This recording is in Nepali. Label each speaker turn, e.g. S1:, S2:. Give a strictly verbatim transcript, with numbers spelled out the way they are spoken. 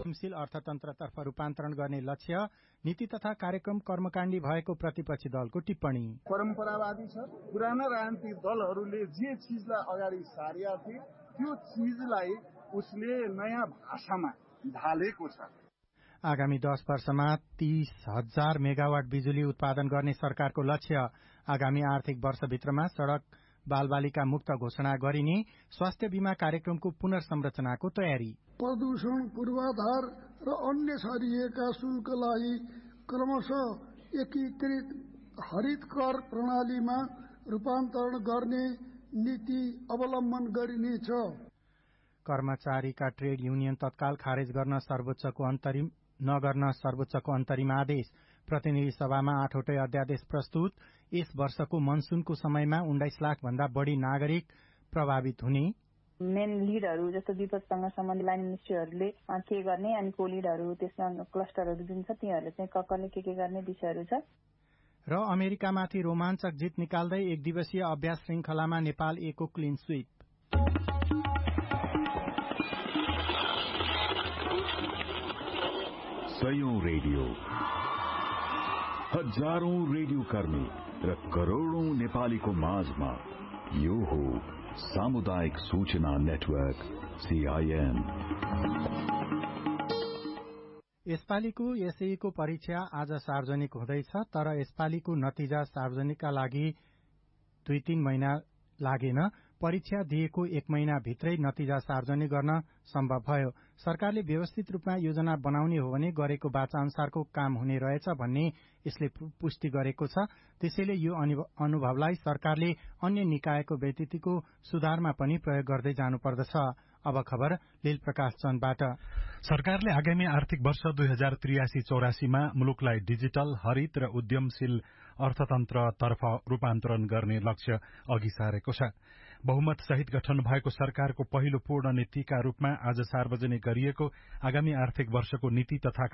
S1: उद्यमशील अर्थतन्त्रतर्फ रूपान्तरण गर्ने लक्ष्य, नीति तथा कार्यक्रम कर्मकाण्डी भएको प्रतिपक्षी दलको टिप्पणी।
S2: परम्परावादी छ। पुराना राजनीतिक दलहरूले जे चिजलाई अगाडि सारेका थिए त्यो चिजलाई उसले नयाँ भाषामा ढालेको छ।
S1: आगामी दस वर्षमा तीस हजार मेगावाट बिजुली उत्पादन गर्ने सरकारको लक्ष्य। आगामी आर्थिक वर्षभित्रमा सड़क बालबालिका मुक्त घोषणा गरिने स्वास्थ्य बीमा कार्यक्रमको पुनर्संरचनाको तयारी।
S3: प्रदूषण पूर्वाधार र अन्य छरिएका शुल्कलाई क्रमशः एकीकृत हरित कर प्रणालीमा रूपान्तरण गर्ने नीति अवलम्बन गरिनेछ।
S1: कर्मचारीका ट्रेड युनियन तत्काल खारेज गर्न सर्वोच्चको अन्तरिम नगर्न सर्वोच्चको अन्तरिम आदेश। प्रतिनिधि सभामा आठवटै अध्यादेश प्रस्तुत। यस वर्षको मनसूनको समयमा उन्नाइस लाख भन्दा बढी नागरिक प्रभावित हुने।
S4: मेन लिडहरू जस्तो विपक्षसँग सम्बन्धित लाइन मिनिस्ट्रीहरूले के गर्ने अनि को लिडहरू त्यसमा क्लस्टरहरू जुन छ तिनीहरूले चाहिँ ककले के के गर्ने विषयहरू छ।
S1: र अमेरिकामाथि रोमाञ्चक जित निकाल्दै एक दिवसीय अभ्यास श्रृंखलामा नेपाल एको क्लिन स्वीप।
S5: सयौं रेडियो, हजारौं रेडियो कर्मी र करोड़ौं नेपालीको माझमा यो हो सामुदायिक सूचना नेटवर्क सीआईएन।
S1: यसपालिको एसएईको परीक्षा आज सार्वजनिक हुँदैछ, तर यसपालिको नतिजा सार्वजनिकका लागि दुई तीन महिना लागेन। परीक्षा दिएको एक महिना भित्रै नतिजा सार्वजनिक गर्न सम्भव भयो। सरकारले व्यवस्थित रूपमा योजना बनाउने हो भने गरेको बाचा अनुसारको काम हुने रहेछ भन्ने यसले पुष्टि गरेको छ। त्यसैले यो अनुभवलाई सरकारले अन्य निकायको व्यतिथिको सुधारमा पनि प्रयोग गर्दै जानुपर्दछ। अब खबर लील प्रकाश चन्दबाट।
S6: सरकारले आगामी आर्थिक वर्ष दुई हजार त्रियासी चौरासीमा मुलुकलाई डिजिटल, हरित र उद्यमशील अर्थतन्त्रतर्फ रूपान्तरण गर्ने लक्ष्य अघि सारेको छ। बहुमत सहित गठन भएको सरकारको पहिलो पूर्ण नीतिका रूपमा आज सार्वजनिक गरिएको आगामी आर्थिक वर्षको नीति तथा